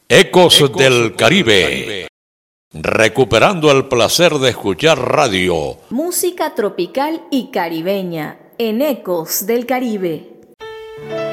Ecos del Caribe. Recuperando el placer de escuchar radio. Música tropical y caribeña en Ecos del Caribe.